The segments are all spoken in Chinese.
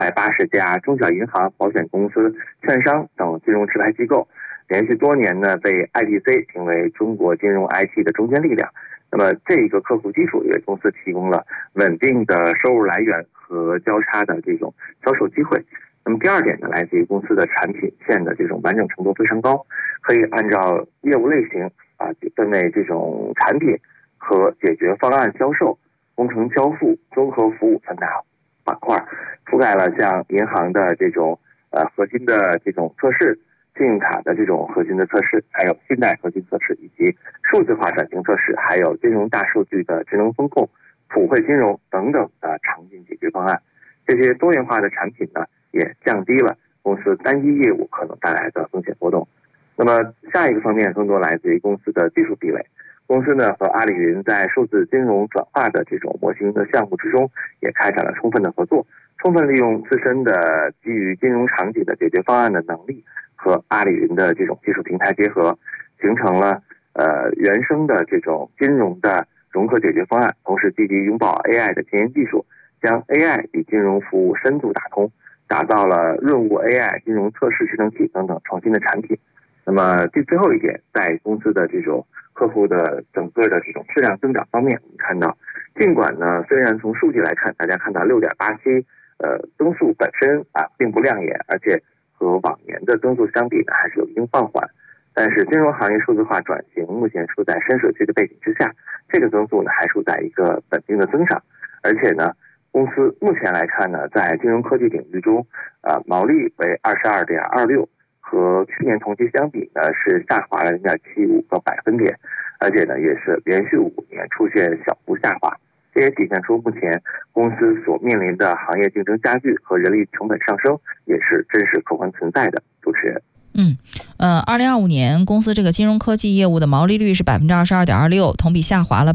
180家中小银行、保险公司、券商等金融持牌机构，连续多年呢被 IDC 评为中国金融 IT 的中坚力量。那么这一个客户基础也为公司提供了稳定的收入来源和交叉的这种销售机会。那么第二点呢，来自于公司的产品线的这种完整程度非常高，可以按照业务类型分为这种产品和解决方案销售、工程交付、综合服务3大板块，覆盖了像银行的这种核心的这种测试、信用卡的这种核心的测试，还有信贷核心测试，以及数字化转型测试，还有金融大数据的智能风控、普惠金融等等的场景解决方案。这些多元化的产品呢，也降低了公司单一业务可能带来的风险波动。那么下一个方面更多来自于公司的技术壁垒。公司呢和阿里云在数字金融转化的这种模型的项目之中，也开展了充分的合作，充分利用自身的基于金融场景的解决方案的能力和阿里云的这种技术平台结合，形成了原生的这种金融的融合解决方案，同时积极拥抱 AI 的前沿技术，将 AI 与金融服务深度打通，打造了润物 AI 金融测试智能体等等创新的产品。那么最后一点，在公司的这种客户的整个的这种质量增长方面，我们看到，尽管呢，虽然从数据来看，大家看到6.87增速本身并不亮眼，而且和往年的增速相比呢，还是有一定放缓。但是金融行业数字化转型目前处在深水区的背景之下，这个增速呢还处在一个稳定的增长，而且呢，公司目前来看呢，在金融科技领域中，毛利为22.26%。和去年同期相比呢，是下滑了0.75个百分点，而且呢，也是连续5年出现小幅下滑。这也体现出目前公司所面临的行业竞争加剧和人力成本上升，也是真实客观存在的。主持人 ，2025年公司这个金融科技业务的毛利率是22.26%，同比下滑了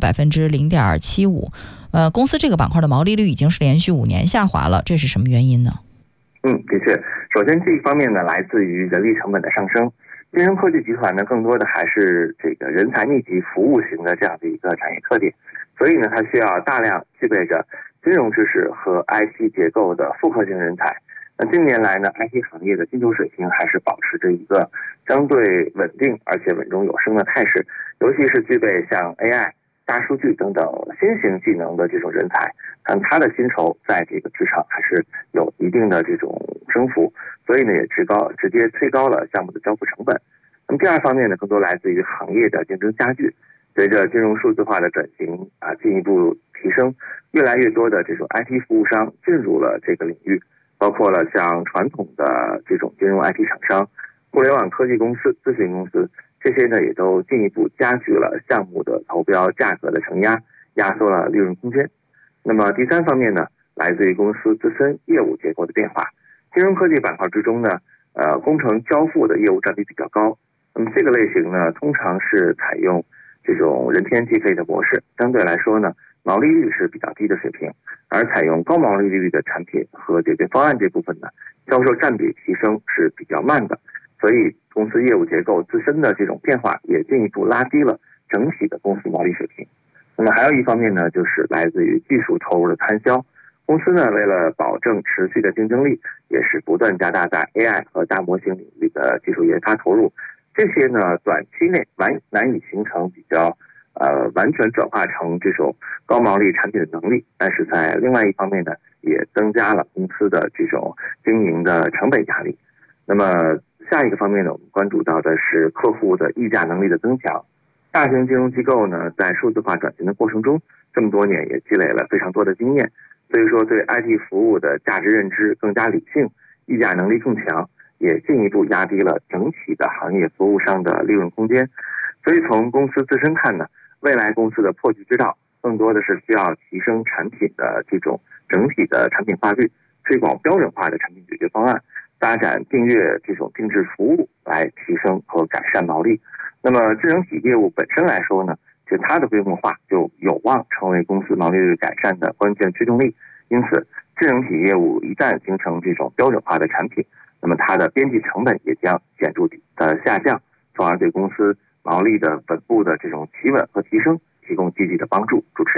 0.75%。公司这个板块的毛利率已经是连续5年下滑了，这是什么原因呢？ 的确，首先这一方面呢，来自于人力成本的上升。金融科技集团呢，更多的还是这个人才密集、服务型的这样的一个产业特点，所以呢，它需要大量具备着金融知识和 IT 结构的复合型人才。那近年来呢 ，IT 行业的薪酬水平还是保持着一个相对稳定而且稳中有升的态势，尤其是具备像 AI、大数据等等新型技能的这种人才，他的薪酬在这个职场还是有一定的这种升幅，所以呢也直接推高了项目的交付成本。那么第二方面呢，更多来自于行业的竞争加剧，随着金融数字化的转型进一步提升，越来越多的这种 IT 服务商进入了这个领域，包括了像传统的这种金融 IT 厂商、互联网科技公司、咨询公司，这些呢也都进一步加剧了项目的投标价格的承压，压缩了利润空间。那么第三方面呢，来自于公司自身业务结构的变化。金融科技板块之中呢，工程交付的业务占比比较高。那么这个类型呢，通常是采用这种人天计费的模式，相对来说呢，毛利率是比较低的水平。而采用高毛利率的产品和解决方案这部分呢，销售占比提升是比较慢的。所以公司业务结构自身的这种变化，也进一步拉低了整体的公司毛利水平。那么还有一方面呢，就是来自于技术投入的摊销。公司呢，为了保证持续的竞争力，也是不断加大在 AI 和大模型领域的技术研发投入。这些呢，短期内难以形成比较完全转化成这种高毛利产品的能力，但是在另外一方面呢，也增加了公司的这种经营的成本压力。那么下一个方面呢，我们关注到的是客户的议价能力的增强。大型金融机构呢，在数字化转型的过程中，这么多年也积累了非常多的经验，所以说对 IT 服务的价值认知更加理性，议价能力更强，也进一步压低了整体的行业服务商的利润空间。所以从公司自身看呢，未来公司的破局之道，更多的是需要提升产品的这种整体的产品化率，推广标准化的产品解决方案，发展订阅这种定制服务来提升和改善毛利。那么智能体业务本身来说呢，其实它的规模化就有望成为公司毛利率改善的关键驱动力。因此智能体业务一旦形成这种标准化的产品，那么它的边际成本也将显著的下降，从而对公司毛利的稳步的这种企稳和提升提供积极的帮助。主持人。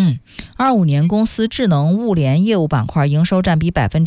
25年公司智能物联业务板块营收占比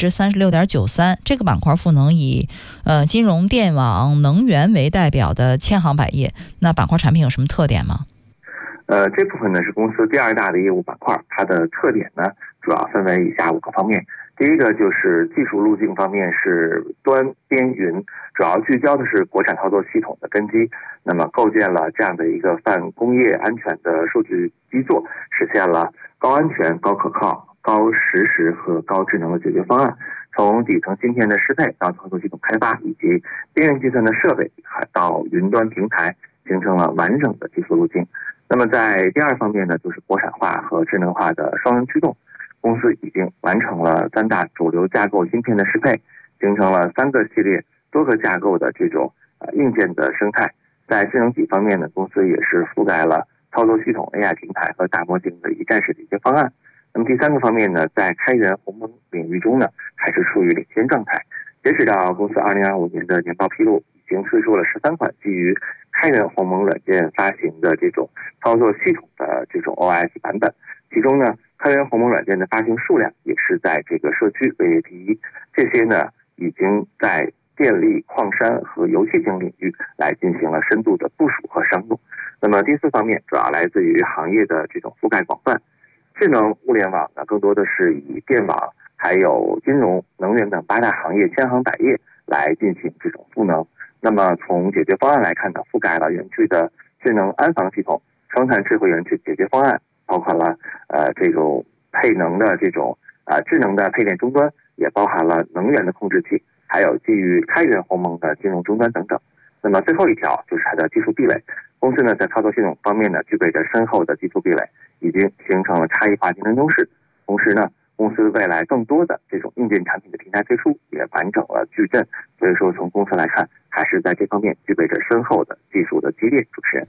36.93%， 这个板块赋能以金融、电网、能源为代表的千行百业。那板块产品有什么特点吗？ 这部分呢是公司第二大的业务板块，它的特点呢主要分为以下5个方面。第一个就是技术路径方面是端边云，主要聚焦的是国产操作系统的根基，那么构建了这样的一个泛工业安全的数据基座，实现了高安全、高可靠、高实时和高智能的解决方案。从底层芯片的适配到操作系统开发，以及边缘计算的设备到云端平台，形成了完整的技术路径。那么在第二方面呢，就是国产化和智能化的双轮驱动。公司已经完成了3大主流架构芯片的适配，形成了3个系列多个架构的这种硬件的生态。在智能体方面呢，公司也是覆盖了操作系统、AI 平台和大模型的一站式解决方案。那么第3个方面呢，在开源鸿蒙领域中呢，还是处于领先状态。截止到公司2025年的年报披露，已经推出了13款基于开源鸿蒙软件发行的这种操作系统的这种 OS 版本，其中呢，开源鸿蒙软件的发行数量也是在这个社区位列第一。这些呢，已经在电力、矿山和油气等领域来进行了深度的部署和商用。那么第4方面主要来自于行业的这种覆盖广泛。智能物联网呢，更多的是以电网、还有金融、能源等8大行业千行百业来进行这种赋能。那么从解决方案来看呢，覆盖了园区的智能安防系统、生产智慧园区解决方案，包括了这种配能的这种智能的配电终端，也包含了能源的控制器，还有基于开源鸿蒙的金融终端等等。那么最后一条就是它的技术壁垒。公司呢在操作系统方面呢具备着深厚的技术壁垒，已经形成了差异化竞争优势。同时呢，公司未来更多的这种硬件产品的平台推出也完整了矩阵，所以说从公司来看，还是在这方面具备着深厚的技术的积淀。主持人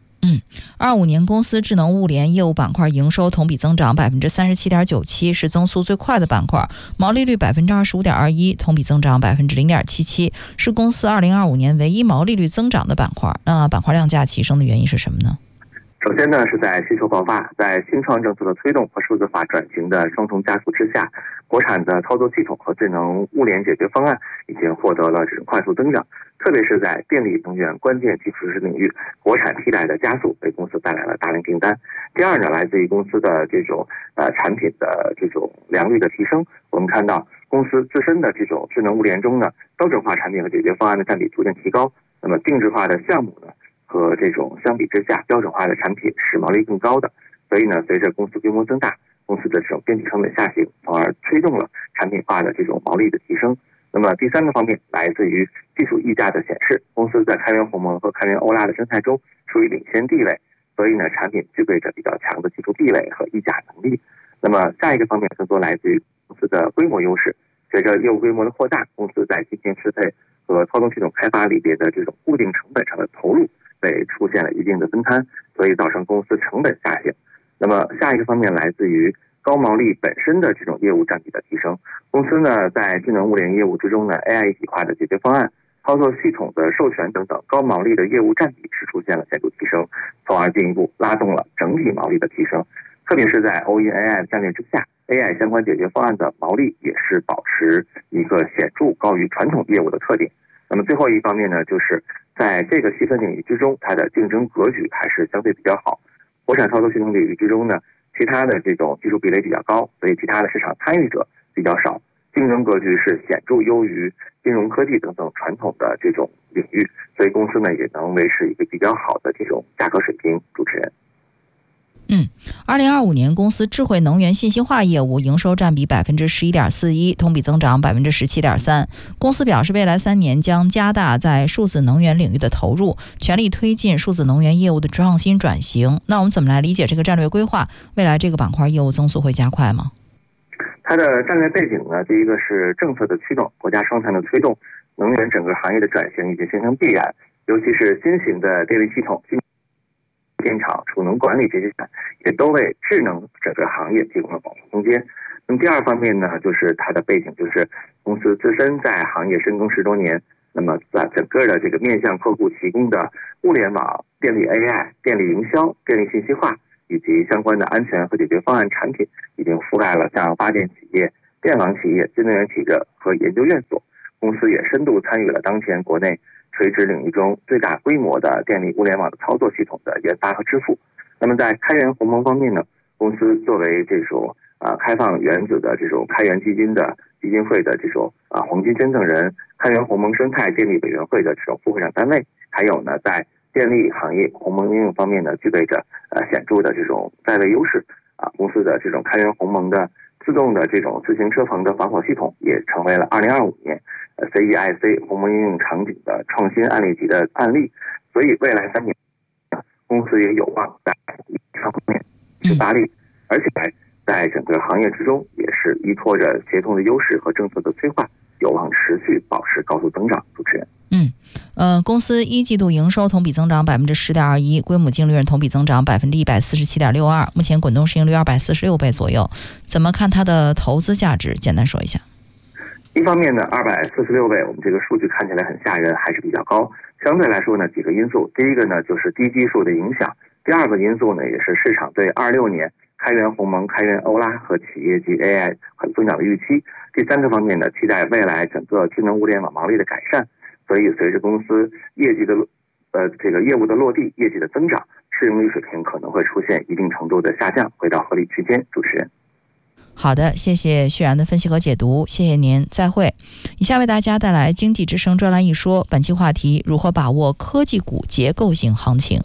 ，25年公司智能物联业务板块营收同比增长 37.97%， 是增速最快的板块，毛利率 25.21%， 同比增长 0.77%， 是公司2025年唯一毛利率增长的板块。那板块量价齐升的原因是什么呢？ 首先呢，是在需求爆发，在新创政策的推动和数字化转型的双重加速之下，国产的操作系统和智能物联解决方案已经获得了这种快速增长。特别是在电力能源关键基础设施领域，国产替代的加速为公司带来了大量订单。第二呢，来自于公司的这种产品的这种良率的提升。我们看到公司自身的这种智能物联中呢，标准化产品和解决方案的占比逐渐提高。那么定制化的项目呢，和这种相比之下，标准化的产品是毛利更高的。所以呢，随着公司规模增大，公司的这种边际成本下行，从而推动了产品化的这种毛利的提升。那么第3个方面来自于技术溢价的显示，公司在开源鸿蒙和开源欧拉的生态中处于领先地位，所以呢，产品具备着比较强的技术壁垒和溢价能力。那么下一个方面更多来自于公司的规模优势，随着业务规模的扩大，公司在芯片适配和操纵系统开发里边的这种固定成本上的投入被出现了一定的分摊，所以造成公司成本下行。那么下一个方面来自于高毛利本身的这种业务占比的提升。公司呢在智能物联业务之中呢 AI 一体化的解决方案、操作系统的授权等等高毛利的业务占比是出现了显著提升，从而进一步拉动了整体毛利的提升。特别是在 All in AI 的战略之下， AI 相关解决方案的毛利也是保持一个显著高于传统业务的特点。那么最后一方面呢，就是在这个细分领域之中，它的竞争格局还是相对比较好。国产操作系统领域之中呢，其他的这种技术壁垒比较高，所以其他的市场参与者比较少，竞争格局是显著优于金融科技等等传统的这种领域，所以公司呢也能维持一个比较好的这种价格水平。主持人 ，2025年公司智慧能源信息化业务营收占比 11.41%， 同比增长 17.3%。公司表示，未来3年将加大在数字能源领域的投入，全力推进数字能源业务的创新转型。那我们怎么来理解这个战略规划？未来这个板块业务增速会加快吗？ 它的战略背景呢，第一个是政策的驱动，国家双碳的推动，能源整个行业的转型已经形成必然，尤其是新型的电力系统、电厂、储能管理这些也都为智能整个行业提供了保护空间。那么第二方面呢，就是它的背景就是公司自身在行业深耕10多年，那么在整个的这个面向客户提供的物联网、电力 AI、电力营销、电力信息化以及相关的安全和解决方案产品，已经覆盖了像发电企业、电网企业、新能源企业和研究院所。公司也深度参与了当前国内垂直领域中最大规模的电力物联网的操作系统的研发和支付。那么在开源鸿蒙方面呢，公司作为这种开放原子的这种开源基金的基金会的这种黄金捐赠人，开源鸿蒙生态电力委员会的这种副会长单位，还有呢在电力行业鸿蒙应用方面呢，具备着显著的这种在位优势。公司的这种开源鸿蒙的自动的这种自行车棚的防火系统，也成为了2025年CEIC 鸿蒙应用场景的创新案例级的案例。所以未来3年，公司也有望在这方面去发力，而且在整个行业之中，也是依托着协同的优势和政策的催化，有望持续保持高速增长。主持人。 公司一季度营收同比增长10.21%，规模净利润同比增长147.62%，目前滚动市盈率246倍左右。怎么看它的投资价值？简单说一下。 一方面呢，246倍，我们这个数据看起来很吓人，还是比较高。相对来说呢，几个因素，第一个呢就是低基数的影响，第二个因素呢也是市场对26年开源鸿蒙、开源欧拉和企业级 AI 很增长的预期。第三个方面呢，期待未来整个智能物联网毛利的改善。所以随着公司业绩的这个业务的落地，业绩的增长，市盈率水平可能会出现一定程度的下降，回到合理区间。主持人。 好的，谢谢旭然的分析和解读，谢谢您，再会。以下为大家带来经济之声专栏一说，本期话题：如何把握科技股结构性行情。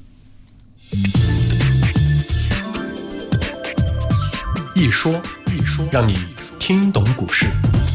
一说，让你听懂股市。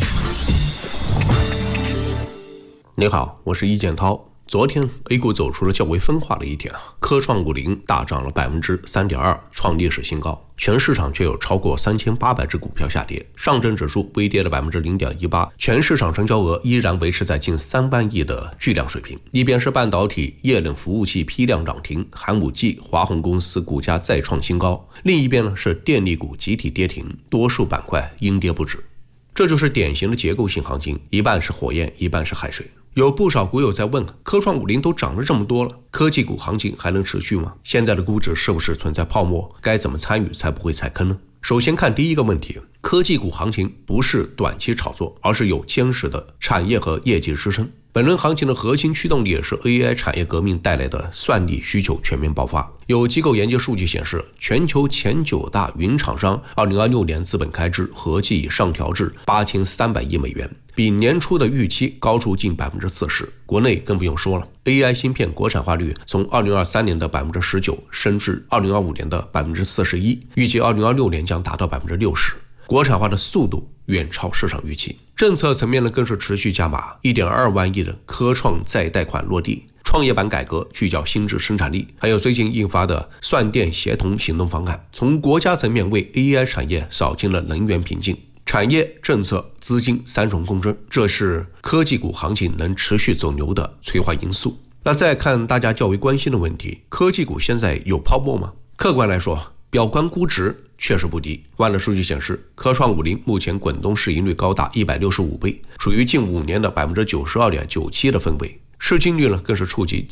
你好，我是易建涛。昨天 A 股走出了较为分化的一天，科创50大涨了 3.2%， 创历史新高，全市场却有超过3800只股票下跌，上证指数微跌了 0.18%， 全市场成交额依然维持在近3万亿的巨量水平。一边是半导体、液冷服务器批量涨停，寒武纪、华虹公司股价再创新高，另一边呢是电力股集体跌停，多数板块阴跌不止。这就是典型的结构性行情，一半是火焰，一半是海水。有不少股友在问，科创50都涨了这么多了，科技股行情还能持续吗？现在的估值是不是存在泡沫？该怎么参与才不会踩坑呢？首先看第一个问题，科技股行情不是短期炒作，而是有坚实的产业和业绩支撑。本轮行情的核心驱动力也是 AI 产业革命带来的算力需求全面爆发。有机构研究数据显示，全球前9大云厂商2026年资本开支合计上调至8300亿美元，比年初的预期高出近40%。国内更不用说了， AI 芯片国产化率从2023年的19%升至2025年的41%，预计2026年将达到60%。国产化的速度远超市场预期。政策层面呢，更是持续加码，1.2万亿的科创再贷款落地，创业板改革聚焦新质生产力，还有最近印发的算电协同行动方案，从国家层面为 AI 产业扫清了能源瓶颈。产业、政策、资金3重共振，这是科技股行情能持续走牛的催化因素。那再看大家较为关心的问题，科技股现在有泡沫吗？客观来说，表观估值确实不低。万乐数据显示，科创50目前滚动市盈率高达165倍，属于近5年的 92.97% 的分位，市净率呢更是触及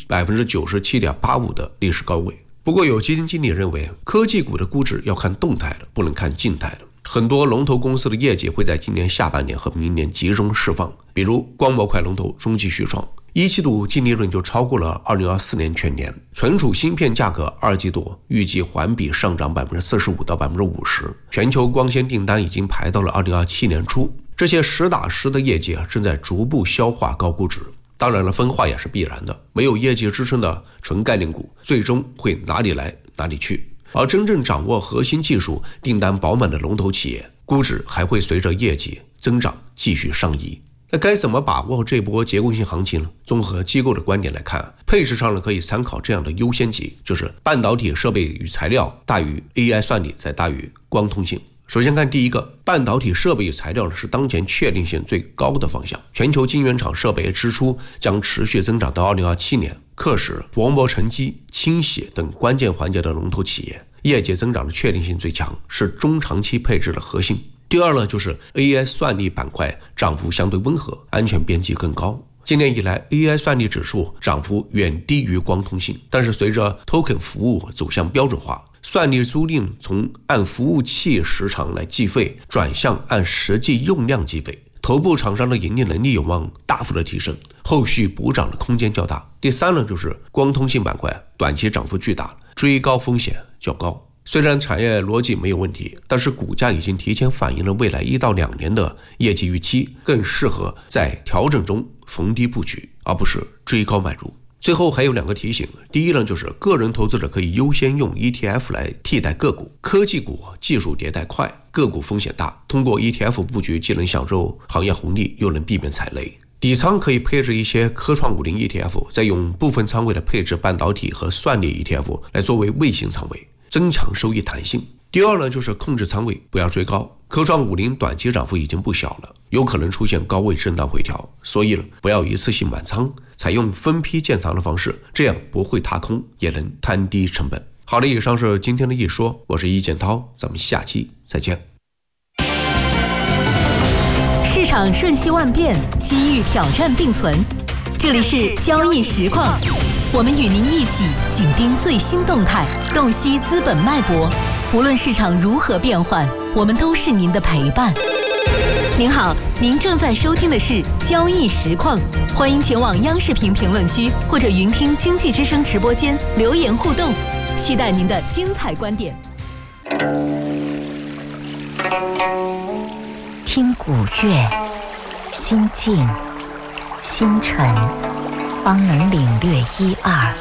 97.85% 的历史高位。不过有基金经理认为，科技股的估值要看动态的，不能看静态的。很多龙头公司的业绩会在今年下半年和明年集中释放，比如光模块龙头中继续创，1季度净利润就超过了2024年全年，存储芯片价格2季度预计环比上涨 45% 到 50%， 全球光纤订单已经排到了2027年初。这些实打实的业绩正在逐步消化高估值。当然了，分化也是必然的，没有业绩支撑的纯概念股最终会哪里来哪里去，而真正掌握核心技术、订单饱满的龙头企业，估值还会随着业绩增长继续上移。那该怎么把握这波结构性行情呢？综合机构的观点来看，配置上呢可以参考这样的优先级，就是半导体设备与材料大于 AI 算力，再大于光通信。首先看第一个，半导体设备与材料是当前确定性最高的方向，全球晶圆厂设备支出将持续增长到2027年，刻使薄膜沉积、清洗等关键环节的龙头企业，业绩增长的确定性最强，是中长期配置的核心。第二呢，就是 AI 算力板块涨幅相对温和，安全边际更高。今年以来 AI 算力指数涨幅远低于光通信，但是随着 token 服务走向标准化， 算力租赁从按服务器时长来计费转向按实际用量计费，头部厂商的盈利能力有望大幅的提升，后续补涨的空间较大。第三呢，就是光通信板块短期涨幅巨大，追高风险较高。虽然产业逻辑没有问题，但是股价已经提前反映了未来1到2年的业绩预期，更适合在调整中逢低布局，而不是追高买入。最后还有2个提醒，第一呢，就是个人投资者可以优先用 ETF 来替代个股，科技股技术迭代快，个股风险大，通过 ETF 布局既能享受行业红利，又能避免踩雷。底仓可以配置一些科创50 ETF， 再用部分仓位的配置半导体和算力 ETF 来作为卫星仓位，增强收益弹性。第二呢，就是控制仓位，不要追高。科创50短期涨幅已经不小了，有可能出现高位震荡回调，所以呢，不要一次性满仓，采用分批建仓的方式，这样不会踏空，也能摊低成本。好的，以上是今天的一说，我是易建涛，咱们下期再见。 市场瞬息万变，机遇挑战并存，这里是交易实况，我们与您一起紧盯最新动态，洞悉资本脉搏。无论市场如何变换，我们都是您的陪伴。您好，您正在收听的是交易实况，欢迎前往央视频评论区或者云听经济之声直播间留言互动，期待您的精彩观点。 听古乐，心静心沉，方能领略一二。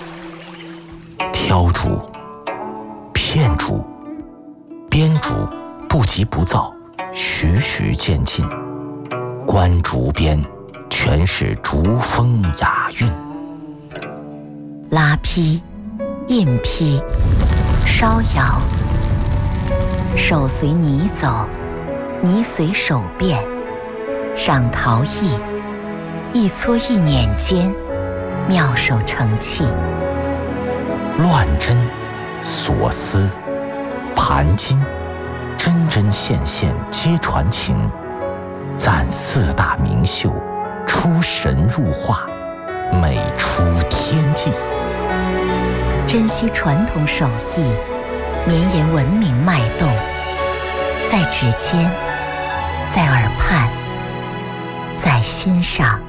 挑竹、片竹、编竹不急不躁，徐徐渐进。观竹边，全是竹风雅韵。 拉坯、印坯、烧窑，手随泥走，泥随手变。赏陶艺，一撮一捻间，妙手成器。 乱针、锁丝、盘金，针针线线皆传情。赞4大名秀，出神入化，美出天际。 珍惜传统手艺，绵延文明脉动，在指尖，在耳畔，在心上。